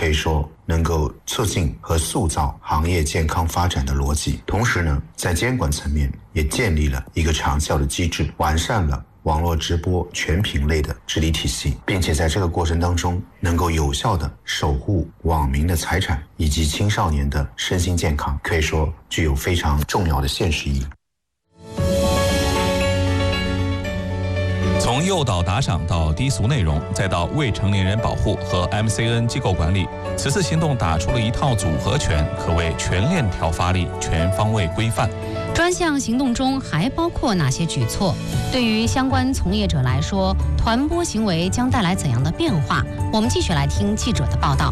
可以说能够促进和塑造行业健康发展的逻辑。同时呢，在监管层面也建立了一个长效的机制，完善了网络直播全品类的治理体系，并且在这个过程当中能够有效地守护网民的财产以及青少年的身心健康，可以说具有非常重要的现实意义。 从诱导打赏到低俗内容，再到未成年人保护和 MCN 机构管理，此次行动打出了一套组合拳，可谓全链条发力，全方位规范。 专项行动中还包括哪些举措？对于相关从业者来说，团播行为将带来怎样的变化？我们继续来听记者的报道。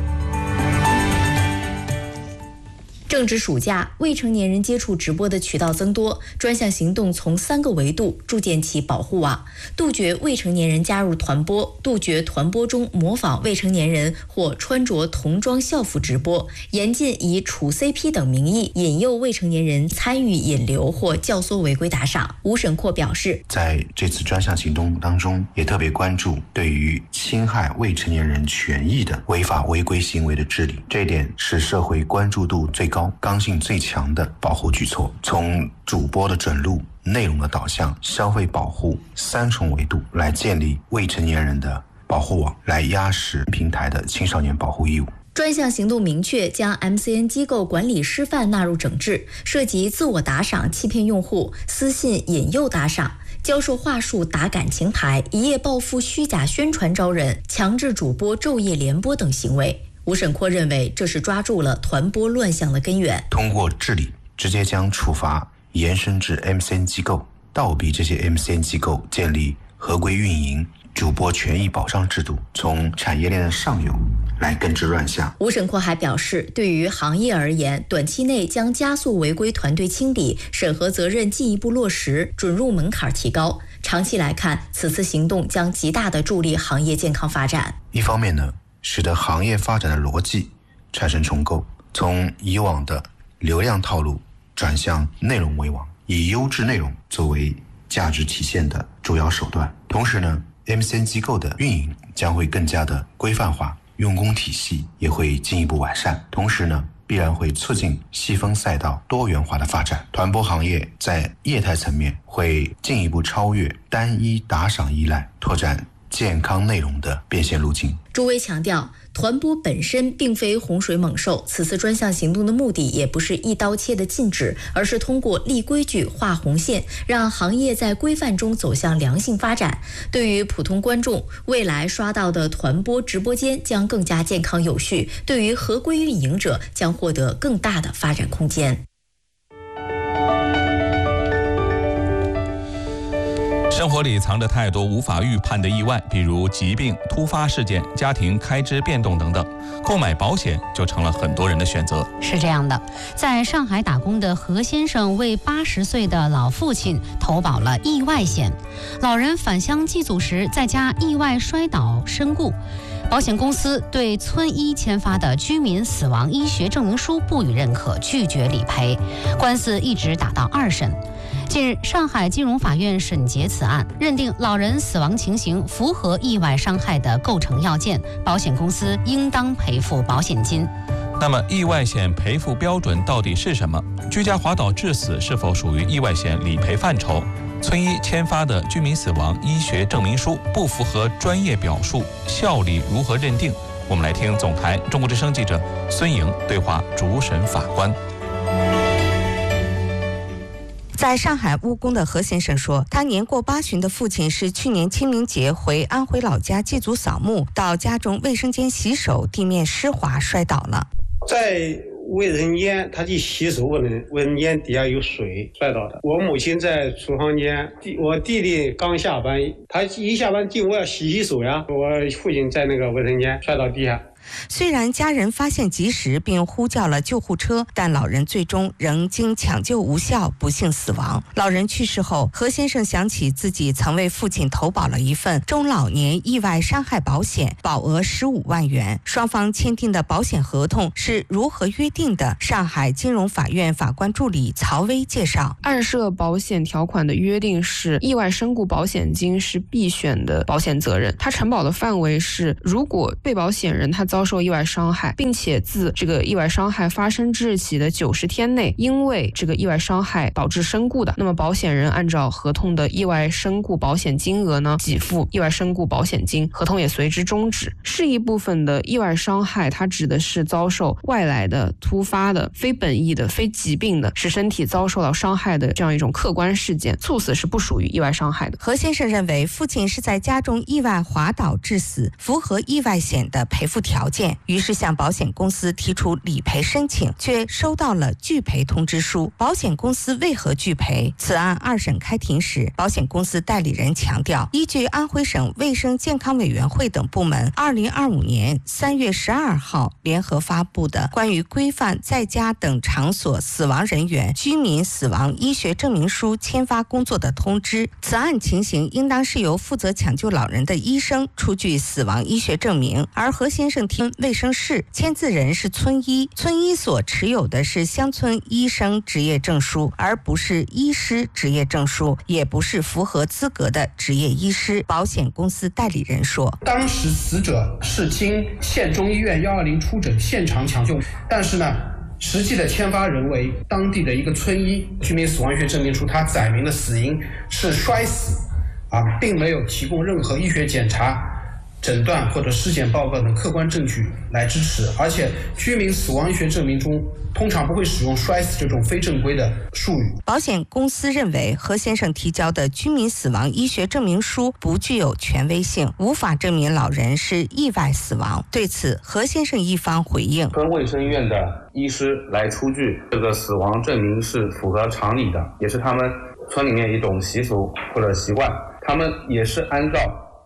正值暑假，未成年人接触直播的渠道增多，专项行动从3个维度筑建起保护网，杜绝未成年人加入团播，杜绝团播中模仿未成年人或穿着童装校服直播，严禁以处 CP 等名义引诱未成年人参与引流或教唆违规打赏。吴审阔表示， 在这次专项行动当中，也特别关注对于侵害未成年人权益的违法违规行为的治理，这一点是社会关注度最高、刚性最强的保护举措。从主播的准入、内容的导向、消费保护3重维度来建立未成年人的保护网，来压实平台的青少年保护义务。 专项行动明确将 MCN 机构管理师范纳入整治，涉及自我打赏欺骗用户、私信引诱打赏、教授话术打感情牌、一夜暴富虚假宣传招人、强制主播昼夜联播等行为。吴审阔认为，这是抓住了团播乱象的根源。 通过治理，直接将处罚延伸至 MCN 机构，倒逼这些 MCN 机构建立合规运营、主播权益保障制度，从产业链的上游来根治乱象。 吴审阔还表示，对于行业而言，短期内将加速违规团队清理，审核责任进一步落实，准入门槛提高。长期来看，此次行动将极大地助力行业健康发展。 一方面呢，使得行业发展的逻辑产生重构，从以往的流量套路转向内容为王，以优质内容作为价值体现的主要手段。同时呢， MCN 机构的运营将会更加的规范化，用工体系也会进一步完善。同时呢，必然会促进细分赛道多元化的发展。团播行业在业态层面会进一步超越单一打赏依赖，拓展健康内容的变现路径。 朱威强调，团播本身并非洪水猛兽，此次专项行动的目的也不是一刀切的禁止，而是通过立规矩、画红线，让行业在规范中走向良性发展。对于普通观众，未来刷到的团播直播间将更加健康有序；对于合规运营者，将获得更大的发展空间。 生活里藏着太多无法预判的意外，比如疾病、突发事件、家庭开支变动等等，购买保险就成了很多人的选择。 是这样的，在上海打工的何先生为80岁的老父亲投保了意外险。老人返乡祭祖时在家意外摔倒身故，保险公司对村医签发的居民死亡医学证明书不予认可，拒绝理赔，官司一直打到2审。近日，上海金融法院审结此案，认定老人死亡情形符合意外伤害的构成要件，保险公司应当赔付保险金。 那么，意外险赔付标准到底是什么？居家滑倒致死是否属于意外险理赔范畴？村医签发的居民死亡医学证明书不符合专业表述，效力如何认定？我们来听总台中国之声记者孙莹对话主审法官。 在上海务工的何先生说，他年过80的父亲是去年清明节回安徽老家祭祖扫墓，到家中卫生间洗手，地面湿滑摔倒了。 在卫生间，他去洗手，卫生间底下有水，摔倒的。我母亲在厨房间，我弟弟刚下班，他一下班进屋要洗手呀，我父亲在那个卫生间摔到地下。 虽然家人发现及时并呼叫了救护车，但老人最终仍经抢救无效不幸死亡。老人去世后，何先生想起自己曾为父亲投保了一份中老年意外伤害保险，保额15万元。双方签订的保险合同是如何约定的？上海金融法院法官助理曹薇介绍， 按涉保险条款的约定是，意外身故保险金是必选的保险责任，它承保的范围是，如果被保险人他遭遭受意外伤害，并且自这个意外伤害发生之日起的90天内，因为这个意外伤害导致身故的，那么保险人按照合同的意外身故保险金额呢给付意外身故保险金，合同也随之终止。是一部分的意外伤害，它指的是遭受外来的、突发的、非本意的、非疾病的，使身体遭受到伤害的这样一种客观事件，猝死是不属于意外伤害的。 何先生认为父亲是在家中意外滑倒致死，符合意外险的赔付条件，于是向保险公司提出理赔申请，却收到了拒赔通知书。保险公司为何拒赔？此案2审开庭时，保险公司代理人强调，依据安徽省卫生健康委员会等部门2025年3月12号联合发布的关于规范在家等场所死亡人员居民死亡医学证明书签发工作的通知，此案情形应当是由负责抢救老人的医生出具死亡医学证明，而何先生提卫生室，签字人是村医，村医所持有的是乡村医生执业证书，而不是医师执业证书，也不是符合资格的执业医师。保险公司代理人说， 当时死者是经县中医院120出诊现场抢救，但是呢实际的签发人为当地的一个村医，居民死亡医学证明书他载明的死因是摔死并没有提供任何医学检查、诊断或者尸检报告等客观证据来支持，而且居民死亡医学证明中通常不会使用摔死这种非正规的术语。 保险公司认为何先生提交的居民死亡医学证明书不具有权威性，无法证明老人是意外死亡。对此，何先生一方回应， 村卫生院的医师来出具这个死亡证明是符合常理的，也是他们村里面一种习俗或者习惯，他们也是按照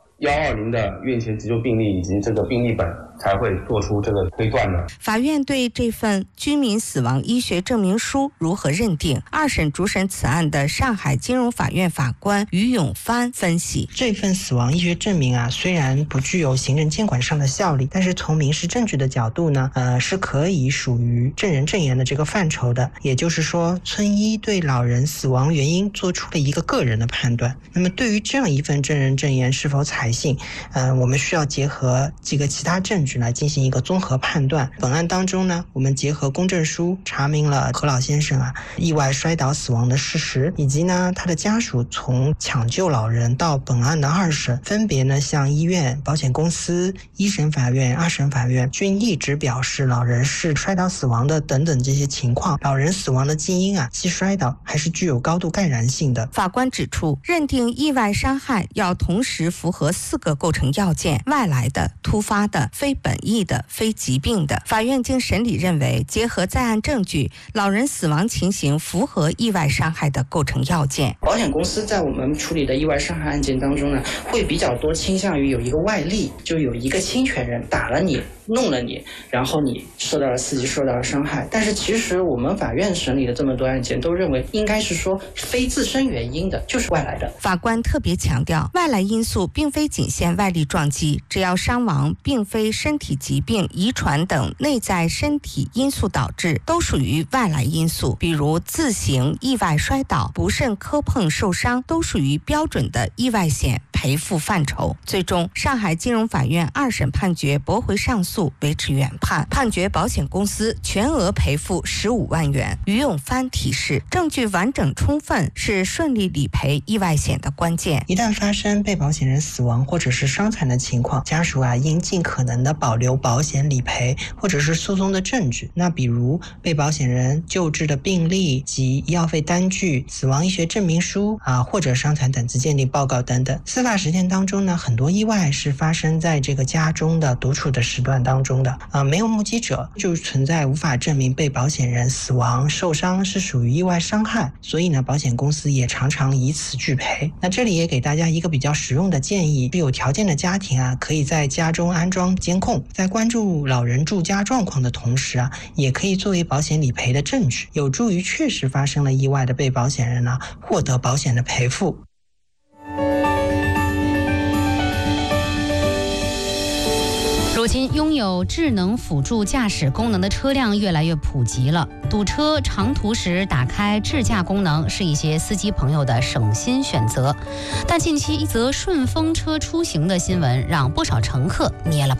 120的院前急救病历以及这个病历本才会做出这个推断的。 法院对这份居民死亡医学证明书如何认定？2审主审此案的上海金融法院法官于永帆分析， 这份死亡医学证明虽然不具有行政监管上的效力，但是从民事证据的角度呢，是可以属于证人证言的这个范畴的。也就是说，村医对老人死亡原因做出了一个个人的判断。那么对于这样一份证人证言是否采信，我们需要结合几个其他证据来进行一个综合判断。本案当中呢，我们结合公证书查明了何老先生意外摔倒死亡的事实，以及呢他的家属从抢救老人到本案的2审，分别呢向医院、保险公司、1审法院、2审法院均一直表示老人是摔倒死亡的等等这些情况。老人死亡的基因系摔倒，还是具有高度盖然性的。 法官指出，认定意外伤害要同时符合4个构成要件：外来的、突发的、非本意的、非疾病的。法院经审理认为，结合在案证据，老人死亡情形符合意外伤害的构成要件。 保险公司在我们处理的意外伤害案件当中呢，会比较多倾向于有一个外力，就有一个侵权人打了你、弄了你，然后你受到了刺激、受到了伤害。但是其实我们法院审理的这么多案件都认为，应该是说非自身原因的，就是外来的。 法官特别强调，外来因素并非仅限外力撞击，只要伤亡并非身体疾病、遗传等内在身体因素导致，都属于外来因素。比如自行意外摔倒、不慎磕碰受伤，都属于标准的意外险赔付范畴。最终，上海金融法院2审判决驳回上诉，维持原判，判决保险公司全额赔付15万元。于永帆提示，证据完整充分是顺利理赔意外险的关键。 一旦发生被保险人死亡或者是伤残的情况，家属应尽可能的保留保险理赔或者是诉讼的证据。那比如被保险人救治的病历及医药费单据、死亡医学证明书或者伤残等级鉴定报告等等。司法实践当中呢，很多意外是发生在这个家中的独处的时段当中的没有目击者，就存在无法证明被保险人死亡受伤是属于意外伤害，所以呢保险公司也常常以此拒赔。那这里也给大家一个比较实用的建议，有条件的家庭可以在家中安装监控，在关注老人住家状况的同时也可以作为保险理赔的证据，有助于确实发生了意外的被保险人获得保险的赔付。 如今，拥有智能辅助驾驶功能的车辆越来越普及了。堵车长途时打开智驾功能是一些司机朋友的省心选择。但近期一则顺风车出行的新闻让不少乘客捏了把